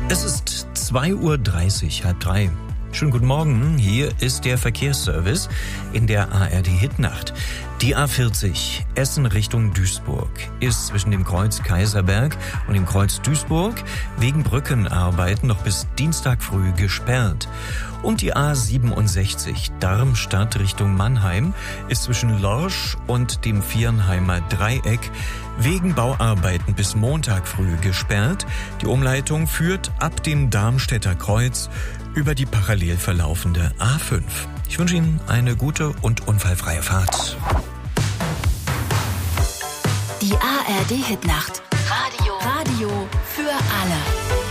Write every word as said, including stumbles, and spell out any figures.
Es ist zwei Uhr dreißig, halb drei. Schönen guten Morgen, hier ist der Verkehrsservice in der A R D-Hitnacht. Die A vierzig, Essen Richtung Duisburg, ist zwischen dem Kreuz Kaiserberg und dem Kreuz Duisburg wegen Brückenarbeiten noch bis Dienstag früh gesperrt. Und die A siebenundsechzig, Darmstadt Richtung Mannheim, ist zwischen Lorsch und dem Viernheimer Dreieck wegen Bauarbeiten bis Montag früh gesperrt. Die Umleitung führt ab dem Darmstädter Kreuz über die parallel verlaufende A fünf. Ich wünsche Ihnen eine gute und unfallfreie Fahrt. Die A R D-Hitnacht. Radio. Radio für alle.